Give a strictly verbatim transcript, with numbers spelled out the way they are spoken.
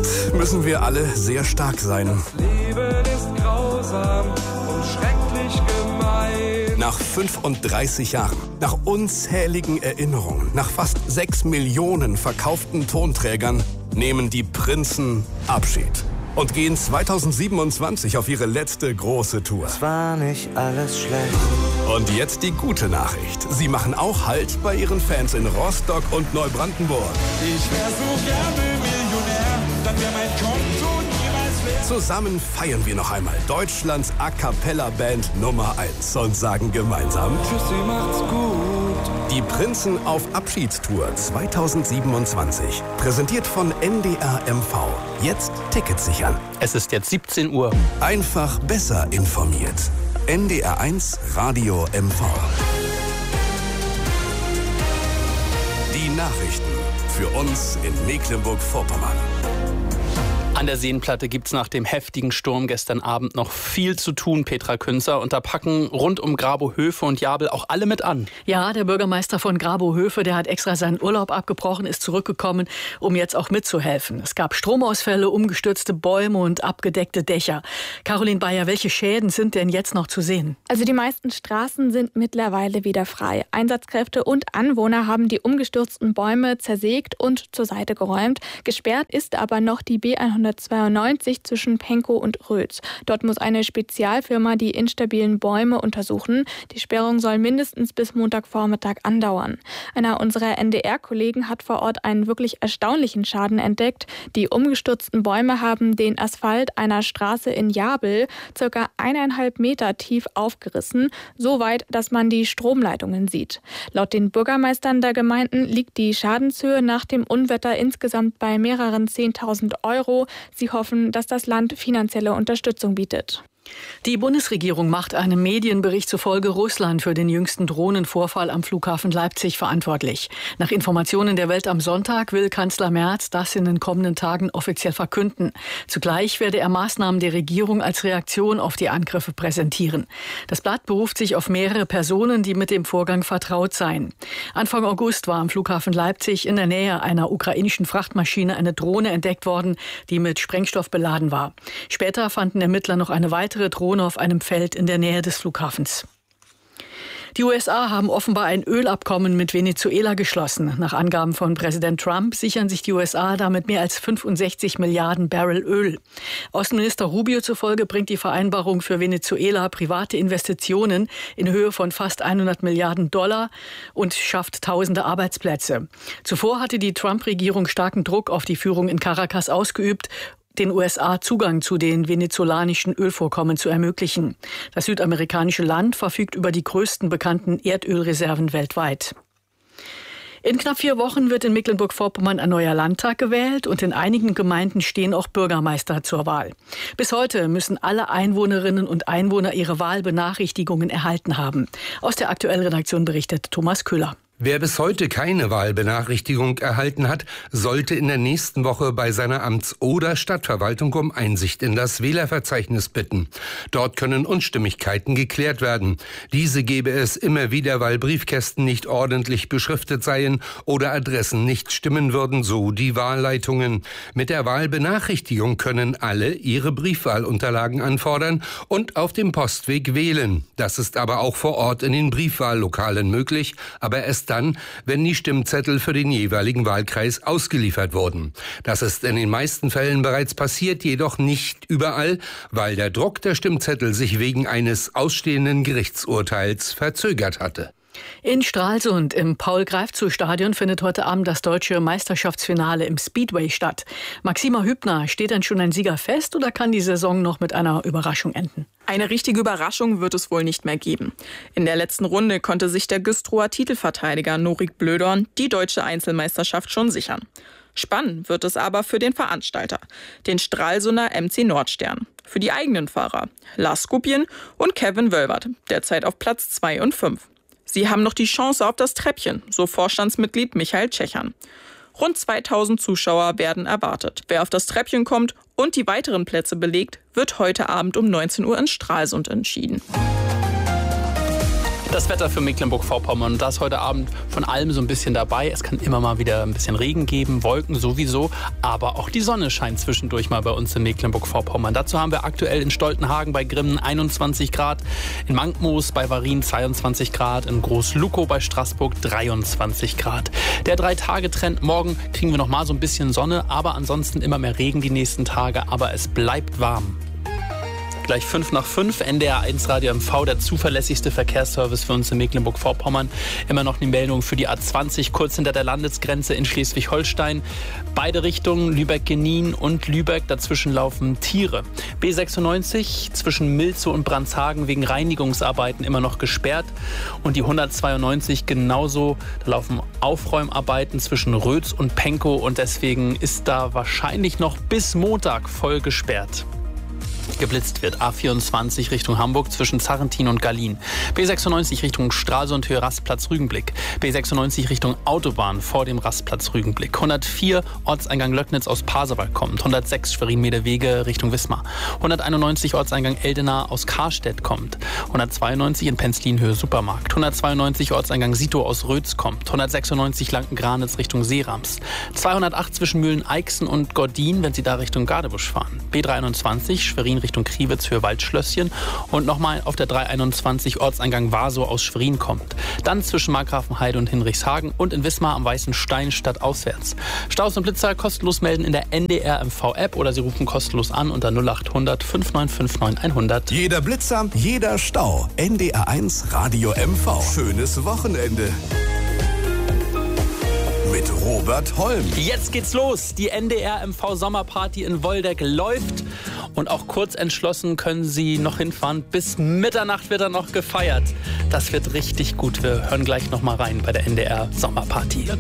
Jetzt müssen wir alle sehr stark sein. Das Leben ist grausam und schrecklich gemein. Nach fünfunddreißig Jahren, nach unzähligen Erinnerungen, nach fast sechs Millionen verkauften Tonträgern nehmen die Prinzen Abschied und gehen zweitausendsiebenundzwanzig auf ihre letzte große Tour. Es war nicht alles schlecht. Und jetzt die gute Nachricht. Sie machen auch Halt bei ihren Fans in Rostock und Neubrandenburg. Ich wär so gerne Millionär, dann wär mein Konto niemals leer. Zusammen feiern wir noch einmal Deutschlands A-Cappella-Band Nummer eins und sagen gemeinsam: Tschüssi, macht's gut. Die Prinzen auf Abschiedstour zweitausendsiebenundzwanzig. Präsentiert von N D R M V. Jetzt Tickets sichern. Es ist jetzt siebzehn Uhr. Einfach besser informiert. N D R eins Radio M V. Die Nachrichten für uns in Mecklenburg-Vorpommern. An der Seenplatte gibt es nach dem heftigen Sturm gestern Abend noch viel zu tun, Petra Künzer. Und da packen rund um Grabow-Höfe und Jabel auch alle mit an. Ja, der Bürgermeister von Grabow-Höfe, der hat extra seinen Urlaub abgebrochen, ist zurückgekommen, um jetzt auch mitzuhelfen. Es gab Stromausfälle, umgestürzte Bäume und abgedeckte Dächer. Caroline Bayer, welche Schäden sind denn jetzt noch zu sehen? Also die meisten Straßen sind mittlerweile wieder frei. Einsatzkräfte und Anwohner haben die umgestürzten Bäume zersägt und zur Seite geräumt. Gesperrt ist aber noch die B hundertzweiundneunzig zwischen Penkow und Rötz. Dort muss eine Spezialfirma die instabilen Bäume untersuchen. Die Sperrung soll mindestens bis Montagvormittag andauern. Einer unserer N D R-Kollegen hat vor Ort einen wirklich erstaunlichen Schaden entdeckt. Die umgestürzten Bäume haben den Asphalt einer Straße in Jabel circa eineinhalb Meter tief aufgerissen, so weit, dass man die Stromleitungen sieht. Laut den Bürgermeistern der Gemeinden liegt die Schadenshöhe nach dem Unwetter insgesamt bei mehreren zehntausend Euro. Sie hoffen, dass das Land finanzielle Unterstützung bietet. Die Bundesregierung macht einem Medienbericht zufolge Russland für den jüngsten Drohnenvorfall am Flughafen Leipzig verantwortlich. Nach Informationen der Welt am Sonntag will Kanzler Merz das in den kommenden Tagen offiziell verkünden. Zugleich werde er Maßnahmen der Regierung als Reaktion auf die Angriffe präsentieren. Das Blatt beruft sich auf mehrere Personen, die mit dem Vorgang vertraut seien. Anfang August war am Flughafen Leipzig in der Nähe einer ukrainischen Frachtmaschine eine Drohne entdeckt worden, die mit Sprengstoff beladen war. Später fanden Ermittler noch eine weitere Drohne auf einem Feld in der Nähe des Flughafens. Die U S A haben offenbar ein Ölabkommen mit Venezuela geschlossen. Nach Angaben von Präsident Trump sichern sich die U S A damit mehr als fünfundsechzig Milliarden Barrel Öl. Außenminister Rubio zufolge bringt die Vereinbarung für Venezuela private Investitionen in Höhe von fast hundert Milliarden Dollar und schafft tausende Arbeitsplätze. Zuvor hatte die Trump-Regierung starken Druck auf die Führung in Caracas ausgeübt, den U S A Zugang zu den venezolanischen Ölvorkommen zu ermöglichen. Das südamerikanische Land verfügt über die größten bekannten Erdölreserven weltweit. In knapp vier Wochen wird in Mecklenburg-Vorpommern ein neuer Landtag gewählt und in einigen Gemeinden stehen auch Bürgermeister zur Wahl. Bis heute müssen alle Einwohnerinnen und Einwohner ihre Wahlbenachrichtigungen erhalten haben. Aus der aktuellen Redaktion berichtet Thomas Köhler. Wer bis heute keine Wahlbenachrichtigung erhalten hat, sollte in der nächsten Woche bei seiner Amts- oder Stadtverwaltung um Einsicht in das Wählerverzeichnis bitten. Dort können Unstimmigkeiten geklärt werden. Diese gebe es immer wieder, weil Briefkästen nicht ordentlich beschriftet seien oder Adressen nicht stimmen würden, so die Wahlleitungen. Mit der Wahlbenachrichtigung können alle ihre Briefwahlunterlagen anfordern und auf dem Postweg wählen. Das ist aber auch vor Ort in den Briefwahllokalen möglich, aber erst dann, wenn die Stimmzettel für den jeweiligen Wahlkreis ausgeliefert wurden. Das ist in den meisten Fällen bereits passiert, jedoch nicht überall, weil der Druck der Stimmzettel sich wegen eines ausstehenden Gerichtsurteils verzögert hatte. In Stralsund im Paul-Greifzu-Stadion findet heute Abend das deutsche Meisterschaftsfinale im Speedway statt. Maxima Hübner, steht denn schon ein Sieger fest oder kann die Saison noch mit einer Überraschung enden? Eine richtige Überraschung wird es wohl nicht mehr geben. In der letzten Runde konnte sich der Güstrower Titelverteidiger Norik Blödorn die deutsche Einzelmeisterschaft schon sichern. Spannend wird es aber für den Veranstalter, den Stralsunder M C Nordstern. Für die eigenen Fahrer Lars Skupien und Kevin Wölbert, derzeit auf Platz zwei und fünf. Sie haben noch die Chance auf das Treppchen, so Vorstandsmitglied Michael Tschechern. Rund zweitausend Zuschauer werden erwartet. Wer auf das Treppchen kommt und die weiteren Plätze belegt, wird heute Abend um neunzehn Uhr in Stralsund entschieden. Das Wetter für Mecklenburg-Vorpommern, und da ist heute Abend von allem so ein bisschen dabei. Es kann immer mal wieder ein bisschen Regen geben, Wolken sowieso, aber auch die Sonne scheint zwischendurch mal bei uns in Mecklenburg-Vorpommern. Dazu haben wir aktuell in Stoltenhagen bei Grimmen einundzwanzig Grad, in Mankmoos bei Varin zweiundzwanzig Grad, in Groß-Lukow bei Straßburg dreiundzwanzig Grad. Der Drei-Tage-Trend, morgen kriegen wir noch mal so ein bisschen Sonne, aber ansonsten immer mehr Regen die nächsten Tage, aber es bleibt warm. Gleich fünf nach fünf, N D R eins Radio M V, der zuverlässigste Verkehrsservice für uns in Mecklenburg-Vorpommern. Immer noch eine Meldung für die A zwanzig, kurz hinter der Landesgrenze in Schleswig-Holstein. Beide Richtungen, Lübeck-Genin und Lübeck, dazwischen laufen Tiere. B sechsundneunzig zwischen Milzow und Brandshagen wegen Reinigungsarbeiten immer noch gesperrt. Und die hundertzweiundneunzig genauso, da laufen Aufräumarbeiten zwischen Rötz und Pankow und deswegen ist da wahrscheinlich noch bis Montag voll gesperrt. Geblitzt wird. A vierundzwanzig Richtung Hamburg zwischen Zarrentin und Gallien. B sechsundneunzig Richtung Stralsundhöhe Rastplatz Rügenblick. B sechsundneunzig Richtung Autobahn vor dem Rastplatz Rügenblick. hundertvier Ortseingang Löcknitz aus Pasewalk kommt. hundertsechs Schwerin-Meedewege Richtung Wismar. hunderteinundneunzig Ortseingang Eldena aus Karstedt kommt. hundertzweiundneunzig in Penzlinhöhe Supermarkt. hundertzweiundneunzig Ortseingang Sito aus Rötz kommt. hundertsechsundneunzig Lanken-Granitz Richtung Seerams. zweihundertacht zwischen Mühlen-Eichsen und Gordin, wenn Sie da Richtung Gardebusch fahren. B dreiundzwanzig Schwerin Richtung Kriwitz für Waldschlösschen und nochmal auf der dreihunderteinundzwanzig Ortseingang Warsow aus Schwerin kommt. Dann zwischen Markgrafenheide und Hinrichshagen und in Wismar am Weißen Stein stadtauswärts. Staus und Blitzer kostenlos melden in der N D R M V-App oder Sie rufen kostenlos an unter null acht hundert fünf neun fünf neun hundert. Jeder Blitzer, jeder Stau. N D R eins Radio M V. Schönes Wochenende. Mit Robert Holm. Jetzt geht's los. Die N D R M V Sommerparty in Woldeck läuft. Und auch kurz entschlossen können Sie noch hinfahren. Bis Mitternacht wird er noch gefeiert. Das wird richtig gut. Wir hören gleich noch mal rein bei der N D R Sommerparty.